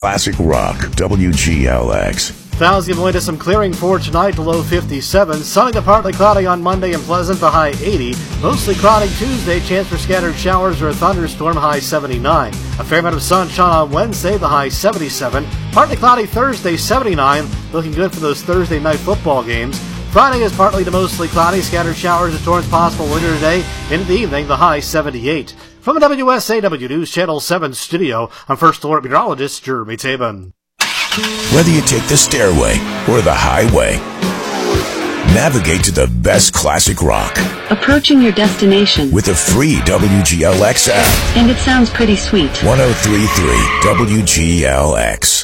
Classic Rock, WGLX. Clouds giving way to some clearing for tonight, the low 57. Sunny to partly cloudy on Monday and pleasant, the high 80. Mostly cloudy Tuesday, chance for scattered showers or a thunderstorm, high 79. A fair amount of sunshine on Wednesday, the high 77. Partly cloudy Thursday, 79. Looking good for those Thursday night football games. Friday is partly to mostly cloudy, scattered showers and storms possible later today. Into the evening, the high 78. From the WSAW News Channel 7 studio, I'm First Alert Meteorologist Jeremy Tabin. Whether you take the stairway or the highway, navigate to the best classic rock. Approaching your destination with a free WGLX app. And it sounds pretty sweet. 103.3 WGLX.